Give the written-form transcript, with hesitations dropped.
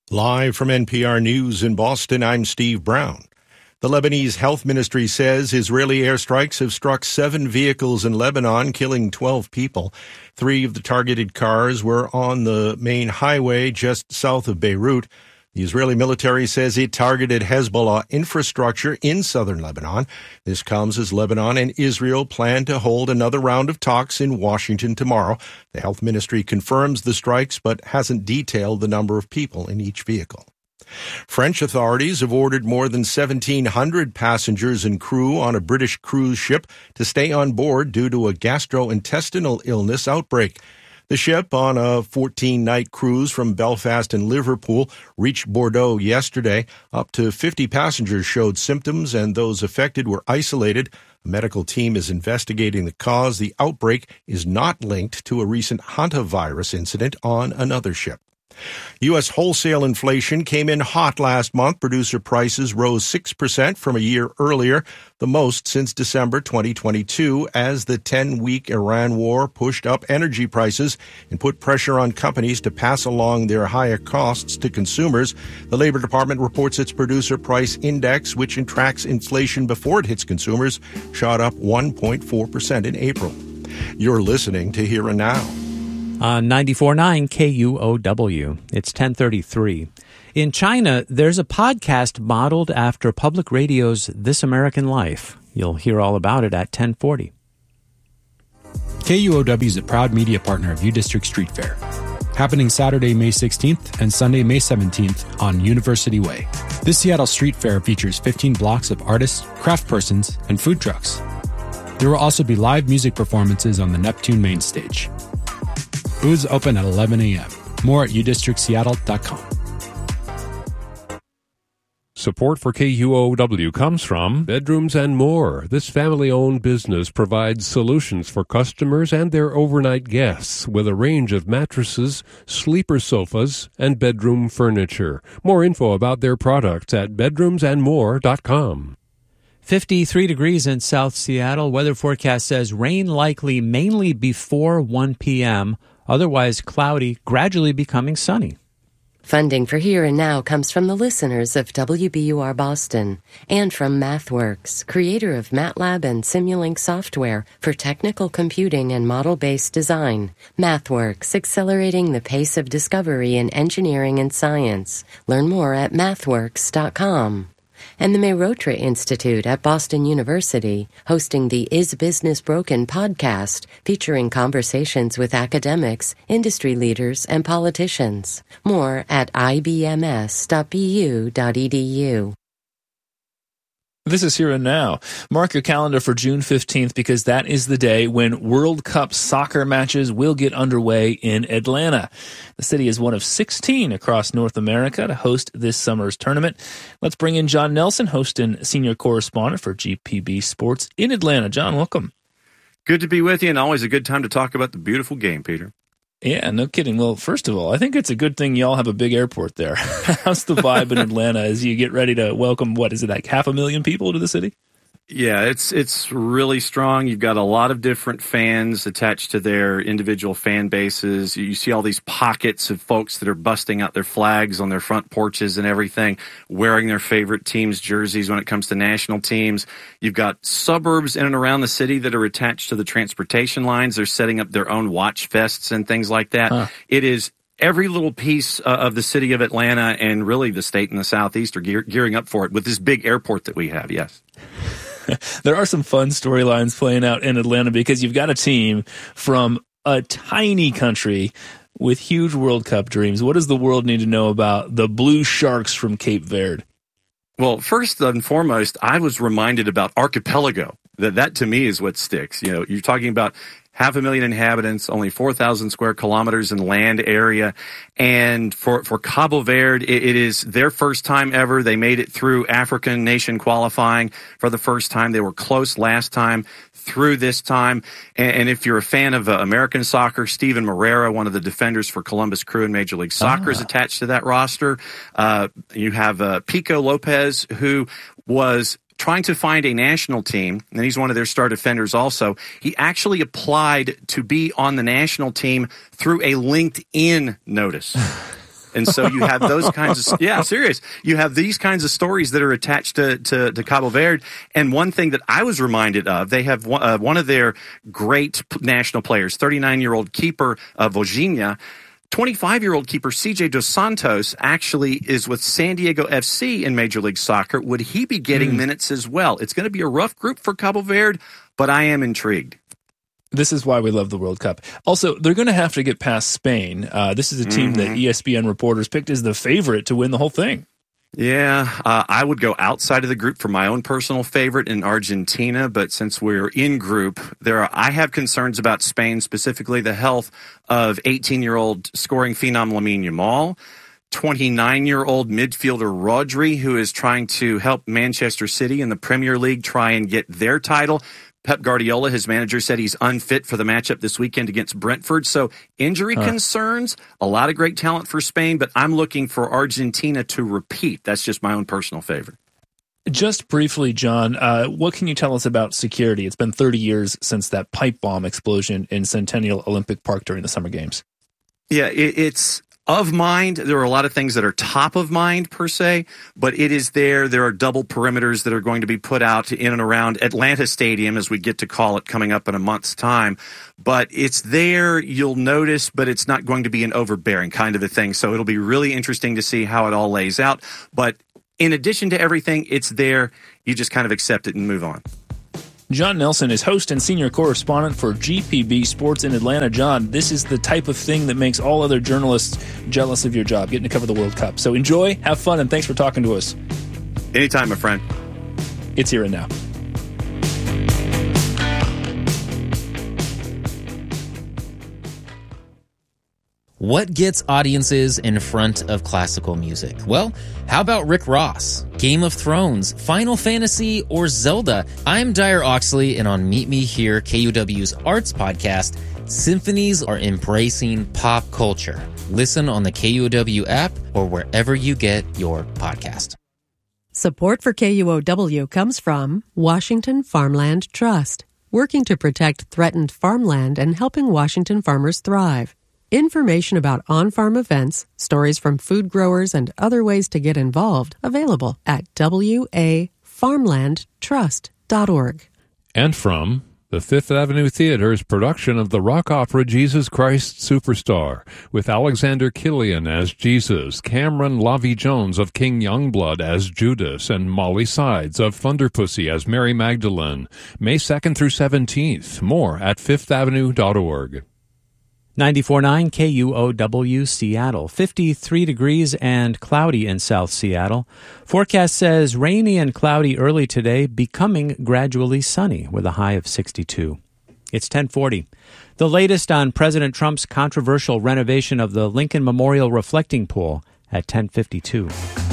Live from NPR News in Boston, I'm Steve Brown. The Lebanese Health Ministry says Israeli airstrikes have struck 7 vehicles in Lebanon, killing 12 people. 3 of the targeted cars were on the main highway just south of Beirut. The Israeli military says it targeted Hezbollah infrastructure in southern Lebanon. This comes as Lebanon and Israel plan to hold another round of talks in Washington tomorrow. The health ministry confirms the strikes but hasn't detailed the number of people in each vehicle. French authorities have ordered more than 1,700 passengers and crew on a British cruise ship to stay on board due to a gastrointestinal illness outbreak. The ship, on a 14-night cruise from Belfast and Liverpool, reached Bordeaux yesterday. Up to 50 passengers showed symptoms, and those affected were isolated. A medical team is investigating the cause. The outbreak is not linked to a recent hantavirus incident on another ship. U.S. wholesale inflation came in hot last month. Producer prices rose 6% from a year earlier, the most since December 2022, as the 10-week Iran war pushed up energy prices and put pressure on companies to pass along their higher costs to consumers. The Labor Department reports its producer price index, which tracks inflation before it hits consumers, shot up 1.4% in April. You're listening to Here and Now on 94.9 KUOW. It's 10:33. In China, there's a podcast modeled after public radio's This American Life. You'll hear all about it at 10:40. KUOW is a proud media partner of U-District Street Fair, happening Saturday, May 16th and Sunday, May 17th on University Way. This Seattle Street Fair features 15 blocks of artists, craftspersons, and food trucks. There will also be live music performances on the Neptune main stage. Booths open at 11 a.m. More at udistrictseattle.com. Support for KUOW comes from Bedrooms and More. This family-owned business provides solutions for customers and their overnight guests with a range of mattresses, sleeper sofas, and bedroom furniture. More info about their products at bedroomsandmore.com. 53 degrees in South Seattle. Weather forecast says rain likely mainly before 1 p.m., otherwise cloudy, gradually becoming sunny. Funding for Here and Now comes from the listeners of WBUR Boston and from MathWorks, creator of MATLAB and Simulink software for technical computing and model-based design. MathWorks, accelerating the pace of discovery in engineering and science. Learn more at mathworks.com. And the Mehrotra Institute at Boston University, hosting the Is Business Broken podcast, featuring conversations with academics, industry leaders, and politicians. More at ibms.bu.edu. This is Here and Now. Mark your calendar for June 15th because that is the day when World Cup soccer matches will get underway in Atlanta. The city is one of 16 across North America to host this summer's tournament. Let's bring in John Nelson, host and senior correspondent for GPB Sports in Atlanta. John, welcome. Good to be with you, and always a good time to talk about the beautiful game, Peter. Yeah, no kidding. Well, first of all, I think it's a good thing y'all have a big airport there. How's the vibe in Atlanta as you get ready to welcome, what is it, like 500,000 people to the city? Yeah, it's really strong. You've got a lot of different fans attached to their individual fan bases. You see all these pockets of folks that are busting out their flags on their front porches and everything, wearing their favorite team's jerseys when it comes to national teams. You've got suburbs in and around the city that are attached to the transportation lines. They're setting up their own watch fests and things like that. It is every little piece of the city of Atlanta and really the state and the Southeast are gearing up for it with this big airport that we have, yes. There are some fun storylines playing out in Atlanta because you've got a team from a tiny country with huge World Cup dreams. What does the world need to know about the Blue Sharks from Cape Verde? Well, first and foremost, I was reminded about archipelago. That to me is what sticks. You know, you're talking about 500,000 inhabitants, only 4,000 square kilometers in land area. And for Cabo Verde, it is their first time ever. They made it through African nation qualifying for the first time. They were close last time through this time. And if you're a fan of American soccer, Steven Moreira, one of the defenders for Columbus Crew in Major League Soccer, is attached to that roster. You have Pico Lopez, who was trying to find a national team, and he's one of their star defenders also. He actually applied to be on the national team through a LinkedIn notice. And so you have those kinds of, serious. You have these kinds of stories that are attached to Cabo Verde. And one thing that I was reminded of, they have one of their great national players, 39-year-old keeper Vozinha. 25-year-old keeper CJ Dos Santos actually is with San Diego FC in Major League Soccer. Would he be getting minutes as well? It's going to be a rough group for Cabo Verde, but I am intrigued. This is why we love the World Cup. Also, they're going to have to get past Spain. This is a team that ESPN reporters picked as the favorite to win the whole thing. Yeah, I would go outside of the group for my own personal favorite in Argentina, but since we're in group, I have concerns about Spain, specifically the health of 18-year-old scoring phenom Lamine Yamal, 29-year-old midfielder Rodri, who is trying to help Manchester City in the Premier League try and get their title. Pep Guardiola, his manager, said he's unfit for the matchup this weekend against Brentford. So injury concerns, a lot of great talent for Spain, but I'm looking for Argentina to repeat. That's just my own personal favorite. Just briefly, John, what can you tell us about security? It's been 30 years since that pipe bomb explosion in Centennial Olympic Park during the Summer Games. Yeah, it's of mind. There are a lot of things that are top of mind per se, but it is there. There are double perimeters that are going to be put out in and around Atlanta Stadium, as we get to call it, coming up in a month's time. But it's there. You'll notice, but it's not going to be an overbearing kind of a thing. So it'll be really interesting to see how it all lays out. But in addition to everything, it's there. You just kind of accept it and move on. John Nelson is host and senior correspondent for GPB Sports in Atlanta. John, this is the type of thing that makes all other journalists jealous of your job, getting to cover the World Cup. So enjoy, have fun, and thanks for talking to us. Anytime, my friend. It's Here and Now. What gets audiences in front of classical music? Well, how about Rick Ross, Game of Thrones, Final Fantasy, or Zelda? I'm Dyer Oxley, and on Meet Me Here, KUW's arts podcast, symphonies are embracing pop culture. Listen on the KUOW app or wherever you get your podcast. Support for KUOW comes from Washington Farmland Trust, working to protect threatened farmland and helping Washington farmers thrive. Information about on-farm events, stories from food growers, and other ways to get involved available at wafarmlandtrust.org. And from the Fifth Avenue Theater's production of the rock opera Jesus Christ Superstar, with Alexander Killian as Jesus, Cameron Lavie Jones of King Youngblood as Judas, and Molly Sides of Thunderpussy as Mary Magdalene, May 2nd through 17th. More at fifthavenue.org. 94.9 KUOW Seattle, 53 degrees and cloudy in South Seattle. Forecast says rainy and cloudy early today, becoming gradually sunny with a high of 62. It's 10:40. The latest on President Trump's controversial renovation of the Lincoln Memorial Reflecting Pool at 10:52.